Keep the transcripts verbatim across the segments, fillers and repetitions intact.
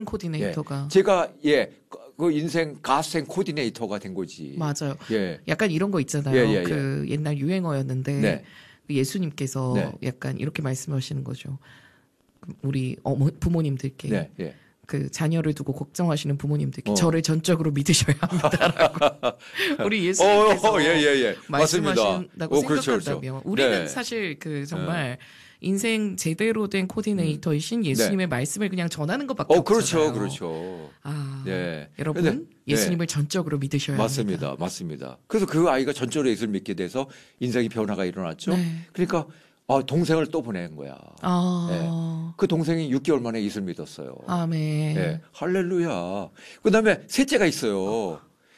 코디네이터가. 예. 제가 예, 그 인생 가생 코디네이터가 된 거지. 맞아요. 예. 약간 이런 거 있잖아요. 예, 예, 예. 그 옛날 유행어였는데 네. 예수님께서 네. 약간 이렇게 말씀하시는 거죠. 우리 어머 부모님들께. 네. 예. 그 자녀를 두고 걱정하시는 부모님들께 어. 저를 전적으로 믿으셔야 합니다라고 우리 예수님께서 어, 어, 예, 예, 예. 말씀하신다고 어, 그렇죠, 생각한다면 그렇죠. 우리는 네. 사실 그 정말 인생 제대로 된 코디네이터이신 예수님의 네. 말씀을 그냥 전하는 것밖에 어, 그렇죠, 없잖아요. 그렇죠. 아, 네. 여러분 근데, 예수님을 네. 전적으로 믿으셔야 맞습니다, 합니다. 맞습니다. 그래서 그 아이가 전적으로 예수를 믿게 돼서 인생의 변화가 일어났죠. 네. 그러니까 아, 동생을 또 보낸 거야. 아, 네. 그 동생이 육 개월 만에 예수를 믿었어요. 아멘. 네. 할렐루야. 그다음에 셋째가 있어요.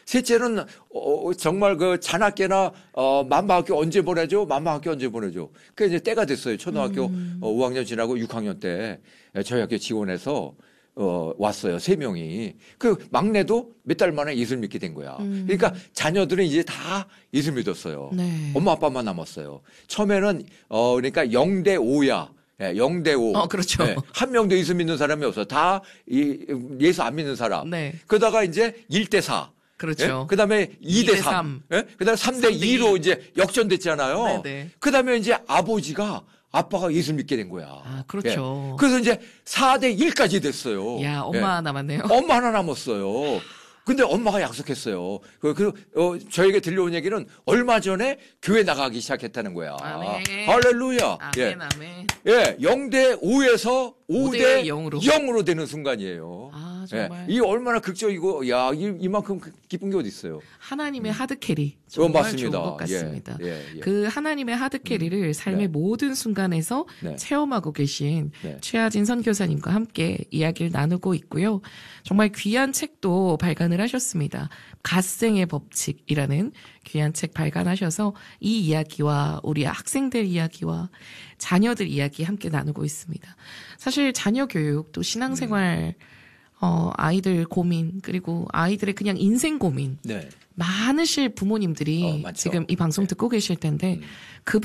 셋째는 어, 정말 그 잔학교나 어, 맘마학교 언제 보내죠? 맘마학교 언제 보내죠? 그 이제 때가 됐어요. 초등학교 음. 어, 오 학년 지나고 육 학년 때 저희 학교 지원해서 어, 왔어요. 세 명이. 그 막내도 몇 달 만에 예수를 믿게 된 거야. 음. 그러니까 자녀들은 이제 다 예수를 믿었어요. 네. 엄마 아빠만 남았어요. 처음에는 어, 그러니까 영 대 오야. 예, 영 대 오. 어, 그렇죠. 예, 한 명도 예수 믿는 사람이 없어. 다 이, 예수 안 믿는 사람. 네. 그러다가 이제 일 대 사. 그렇죠. 예? 그다음에 이 대 삼. 예? 그다음에 삼 대 이로 이제 역전됐잖아요. 네네. 그다음에 이제 아버지가 아빠가 예수 믿게 된 거야. 아, 그렇죠. 예. 그래서 이제 사 대 일까지 됐어요. 야, 엄마 예. 하나 남았네요. 엄마 하나 남았어요. 근데 엄마가 약속했어요. 그, 그, 어, 저에게 들려온 얘기는 얼마 전에 교회 나가기 시작했다는 거야. 아멘. 할렐루야. 아멘, 예. 아멘. 예, 영 대 오에서 오 대 영으로. 영으로 되는 순간이에요. 아, 정말. 예, 이 얼마나 극적이고, 야, 이, 이만큼 기쁜 게 어디 있어요? 하나님의 하드캐리. 어, 정말 맞습니다. 좋은 것 같습니다. 예, 예, 예. 그 하나님의 하드캐리를 음. 삶의 네. 모든 순간에서 네. 체험하고 계신 네. 최하진 선교사님과 함께 이야기를 나누고 있고요. 정말 귀한 책도 발간을 하셨습니다. 갓생의 법칙이라는 귀한 책 발간하셔서 이 이야기와 우리 학생들 이야기와 자녀들 이야기 함께 나누고 있습니다. 사실 자녀 교육 또 신앙생활 어, 아이들 고민 그리고 아이들의 그냥 인생 고민 네. 많으실 부모님들이 어, 많죠. 지금 이 방송 네. 듣고 계실 텐데 음.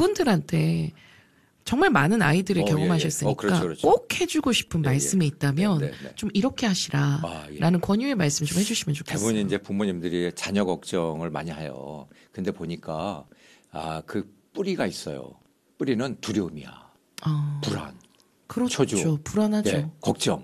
그분들한테 정말 많은 아이들을 어, 경험하셨으니까 예, 예. 어, 그렇죠, 그렇죠. 꼭 해주고 싶은 네, 말씀이 예. 있다면 네, 네, 네. 좀 이렇게 하시라 아, 예. 라는 권유의 말씀 좀 해주시면 좋겠어요. 대부분 이제 부모님들이 자녀 걱정을 많이 해요. 근데 보니까, 아, 그 뿌리가 있어요. 뿌리는 두려움이야. 어, 불안, 그렇죠. 초조. 불안하죠. 예, 걱정,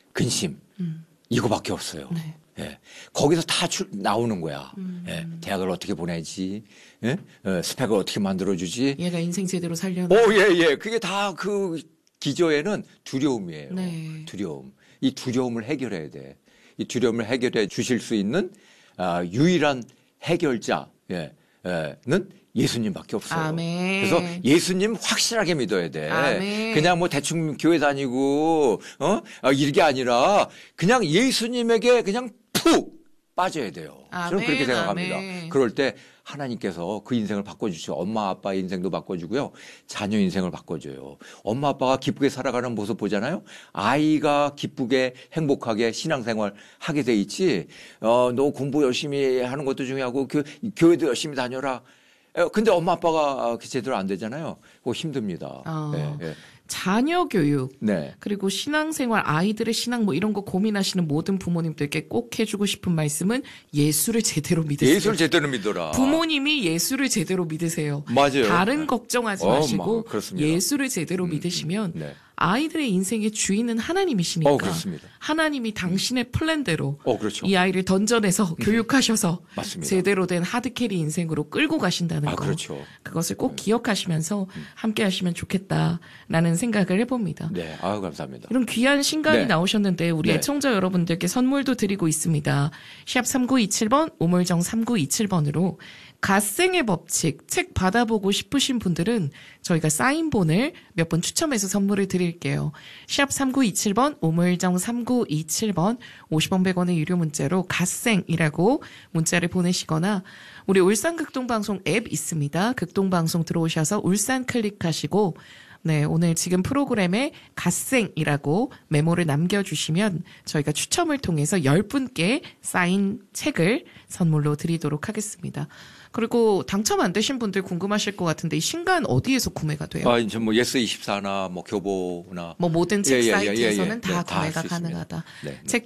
근심. 음. 이거밖에 없어요. 네. 예. 거기서 다 출, 나오는 거야. 음. 예. 대학을 어떻게 보내지? 예? 어, 스펙을 어떻게 만들어주지? 얘가 인생 제대로 살려나. 오, 예, 예. 그게 다 그 기저에는 두려움이에요. 네. 두려움. 이 두려움을 해결해야 돼. 이 두려움을 해결해 주실 수 있는 아, 유일한 해결자, 예, 예,는 예수님밖에 없어요. 아멘. 그래서 예수님 확실하게 믿어야 돼. 아멘. 그냥 뭐 대충 교회 다니고 어 아, 이게 아니라 그냥 예수님에게 그냥 푹 빠져야 돼요. 저는 아멘, 그렇게 생각합니다. 아멘. 그럴 때 하나님께서 그 인생을 바꿔주시고 엄마 아빠 인생도 바꿔주고요. 자녀 인생을 바꿔줘요. 엄마 아빠가 기쁘게 살아가는 모습 보잖아요. 아이가 기쁘게 행복하게 신앙생활 하게 돼 있지. 어, 너 공부 열심히 하는 것도 중요하고 교, 교회도 열심히 다녀라. 어, 근데 엄마 아빠가 제대로 안 되잖아요. 그거 힘듭니다. 어, 예, 예. 자녀 교육 네. 그리고 신앙생활 아이들의 신앙 뭐 이런 거 고민하시는 모든 부모님들께 꼭 해주고 싶은 말씀은 예수를 제대로 믿으세요. 예수를 제대로 믿어라. 부모님이 예수를 제대로 믿으세요. 맞아요. 다른 네. 걱정하지 어, 마시고 마, 그렇습니다. 예수를 제대로 음, 믿으시면 네. 아이들의 인생의 주인은 하나님이시니까 어, 그렇습니다. 하나님이 당신의 플랜대로 어, 그렇죠. 이 아이를 던져내서 교육하셔서 맞습니다. 제대로 된 하드캐리 인생으로 끌고 가신다는 아, 거. 그렇죠. 그것을 꼭 기억하시면서 함께 하시면 좋겠다라는 생각을 해봅니다. 네. 아유, 감사합니다. 이런 귀한 신간이 네. 나오셨는데 우리 네. 애청자 여러분들께 선물도 드리고 있습니다. 샵 삼구이칠 번 우물정 삼구이칠 번으로 갓생의 법칙 책 받아보고 싶으신 분들은 저희가 사인본을 몇 분 추첨해서 선물을 드릴게요. 샵 삼구이칠 번 우물정 삼구이칠 번 오십 원 백 원의 유료 문자로 갓생이라고 문자를 보내시거나 우리 울산 극동방송 앱 있습니다. 극동방송 들어오셔서 울산 클릭하시고 네, 오늘 지금 프로그램에 갓생이라고 메모를 남겨주시면 저희가 추첨을 통해서 열 분께 사인 책을 선물로 드리도록 하겠습니다. 그리고 당첨 안 되신 분들 궁금하실 것 같은데 이 신간 어디에서 구매가 돼요? 아, 이제 뭐 예스 이십사나 뭐 교보나 뭐 모든 책 예, 예, 예, 사이트에서는 예, 예. 다 네, 다 구매가 할수 있습니다. 가능하다. 네, 네. 책